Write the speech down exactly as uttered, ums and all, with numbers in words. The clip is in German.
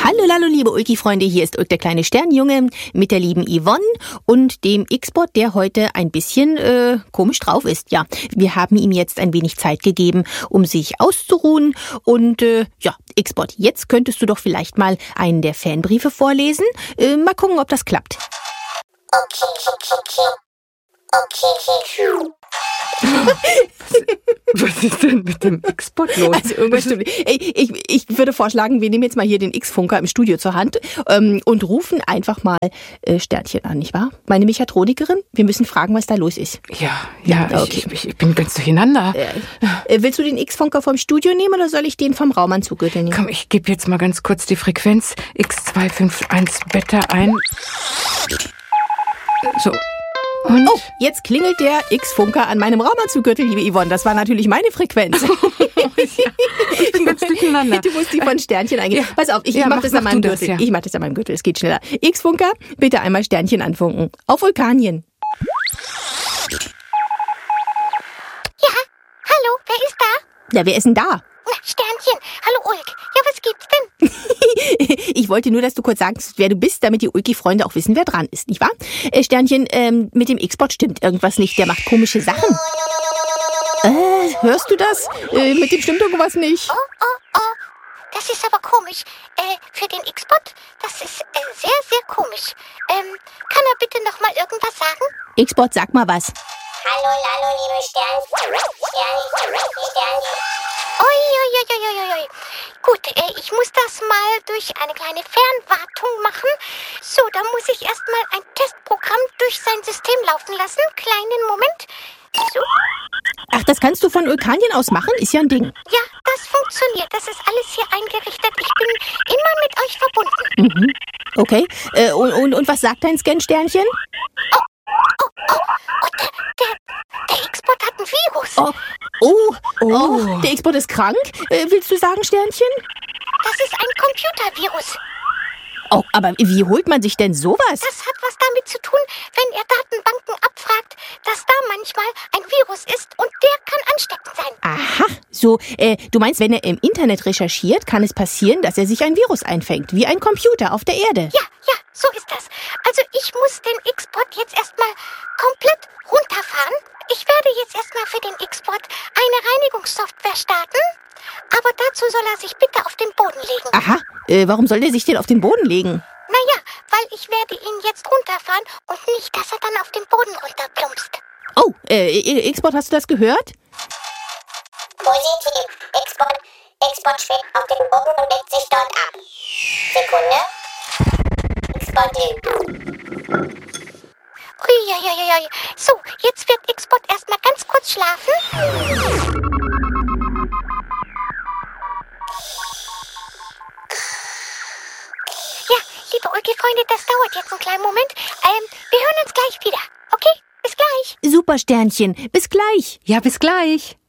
Hallo, hallo, liebe Ulki-Freunde, hier ist Ulk, der kleine Sternjunge, mit der lieben Yvonne und dem X-Bot, der heute ein bisschen äh, komisch drauf ist. Ja, wir haben ihm jetzt ein wenig Zeit gegeben, um sich auszuruhen. Und äh, ja, X-Bot, jetzt könntest du doch vielleicht mal einen der Fanbriefe vorlesen. Äh, mal gucken, ob das klappt. Okay, okay, okay. Okay, okay. Was ist denn mit dem X-Bot los? Also irgendwas stimmt. Ich, ich, ich würde vorschlagen, wir nehmen jetzt mal hier den X-Funker im Studio zur Hand ähm, und rufen einfach mal äh, Sternchen an, nicht wahr? Meine Mechatronikerin, wir müssen fragen, was da los ist. Ja, ja, Ja, okay. ich, ich, ich bin ganz durcheinander. Äh, äh, willst du den X-Funker vom Studio nehmen oder soll ich den vom Raumanzuggürtel nehmen? Komm, ich gebe jetzt mal ganz kurz die Frequenz X zwei fünf eins Beta ein. So. Und? Oh, jetzt klingelt der X-Funker an meinem Raumanzuggürtel, liebe Yvonne. Das war natürlich meine Frequenz. Ich bin ganz durcheinander. Du musst die von Sternchen eingeben. Ja. Pass auf, ich Ja, mach mach- das an mach meinem du das, Gürtel. ja. Ich mach das an meinem Gürtel, es geht schneller. X-Funker, bitte einmal Sternchen anfunken. Auf Vulkanien. Ja, hallo, wer ist da? Ja, wer ist denn da? Na, Sternchen. Hallo, Ulk. Ja, was gibt's denn? Ich wollte nur, dass du kurz sagst, wer du bist, damit die Ulki-Freunde auch wissen, wer dran ist, nicht wahr? Äh, Sternchen, ähm, mit dem X-Bot stimmt irgendwas nicht. Der macht komische Sachen. Äh, hörst du das? Äh, mit dem stimmt irgendwas nicht. Oh, oh, oh. Das ist aber komisch. Äh, für den X-Bot, das ist äh, sehr, sehr komisch. Ähm, kann er bitte noch mal irgendwas sagen? X-Bot, sag mal was. Hallo, hallo, liebe Sternchen. Sternchen, Sternchen. Ui, ui, ui, ui, ui, ui. Gut, äh, ich muss das mal durch eine kleine Fernwartung machen. So, da muss ich erstmal ein Testprogramm durch sein System laufen lassen. Kleinen Moment. So, Ach, das kannst du von Vulkanien aus machen? Ist ja ein Ding. ja, das funktioniert. Das ist alles hier eingerichtet. Ich bin immer mit euch verbunden. Mhm. Okay. Äh, und, und, und was sagt dein Scan-Sternchen? Oh, der, der, der X-Bot hat ein Virus. Oh, oh, Oh. oh, der X-Bot ist krank? Äh, willst du sagen, Sternchen? Das ist ein Computervirus. Oh, aber wie holt man sich denn sowas? Das hat was damit zu tun, wenn er Datenbanken abfragt, dass da manchmal ein Virus ist und der kann ansteckend sein. Aha, so, äh, du meinst, wenn er im Internet recherchiert, kann es passieren, dass er sich ein Virus einfängt, wie ein Computer auf der Erde. Ja, ja, so ist das. Also ich muss den X-Bot jetzt erstmal komplett runterfahren. Ich werde jetzt erstmal für den X-Bot eine Reinigungssoftware starten. Aber dazu soll er sich bitte auf den Boden legen. Aha, äh, warum soll der sich denn auf den Boden legen? Naja, weil ich werde ihn jetzt runterfahren und nicht, dass er dann auf den Boden runterplumpst. Oh, äh, X-Bot, hast du das gehört? Positiv. Export, Export schwebt auf den Boden und legt sich dort ab. Sekunde. Export. Uiuiuiui. So, jetzt wird Export erstmal ganz kurz schlafen. Ja, liebe Ulki-Freunde, das dauert jetzt einen kleinen Moment. Ähm, wir hören uns gleich wieder. Okay? Bis gleich. Super, Sternchen, bis gleich. Ja, bis gleich.